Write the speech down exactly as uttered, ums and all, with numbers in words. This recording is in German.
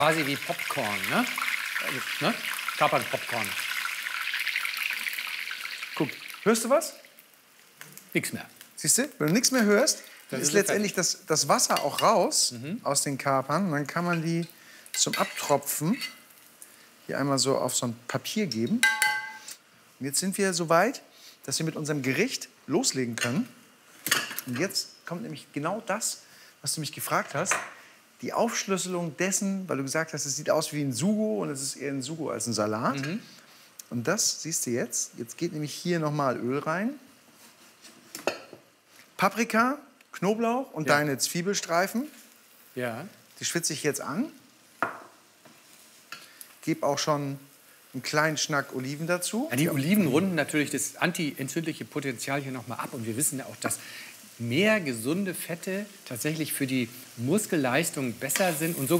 Quasi wie Popcorn, ne? Also, ne? Kapern-Popcorn. Guck, hörst du was? Nix mehr. Siehst du? Wenn du nichts mehr hörst, dann ist ist es letztendlich das, das Wasser auch raus Mhm. aus den Kapern. Und dann kann man die zum Abtropfen hier einmal so auf so ein Papier geben. Und jetzt sind wir so weit, dass wir mit unserem Gericht loslegen können. Und jetzt kommt nämlich genau das, was du mich gefragt hast. Die Aufschlüsselung dessen, weil du gesagt hast, es sieht aus wie ein Sugo und es ist eher ein Sugo als ein Salat. Mhm. Und das siehst du jetzt. Jetzt geht nämlich hier noch mal Öl rein. Paprika, Knoblauch und Ja. deine Zwiebelstreifen. Ja. Die schwitze ich jetzt an. Gebe auch schon einen kleinen Schnack Oliven dazu. Ja, die Oliven runden natürlich das anti-entzündliche Potenzial hier noch mal ab. Und wir wissen ja auch, dass mehr gesunde Fette tatsächlich für die Muskelleistung besser sind und sogar